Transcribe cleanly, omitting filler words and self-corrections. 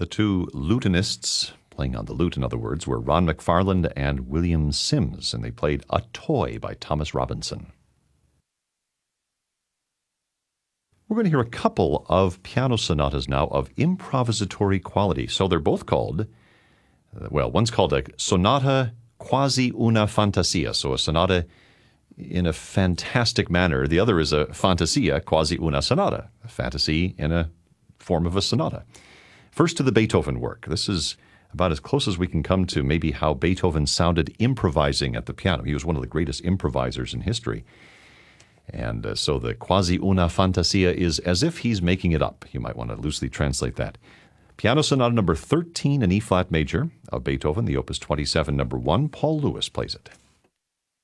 The two lutenists, playing on the lute in other words, were Ron McFarland and William Sims, and they played A Toy by Thomas Robinson. We're going to hear a couple of piano sonatas now of improvisatory quality. So they're both called, one's called a sonata quasi una fantasia, so a sonata in a fantastic manner. The other is a fantasia quasi una sonata, a fantasy in a form of a sonata. First to the Beethoven work. This is about as close as we can come to maybe how Beethoven sounded improvising at the piano. He was one of the greatest improvisers in history. And so the quasi una fantasia is as if he's making it up. You might want to loosely translate that. Piano Sonata number 13 in E-flat major of Beethoven, the Opus 27, number 1. Paul Lewis plays it.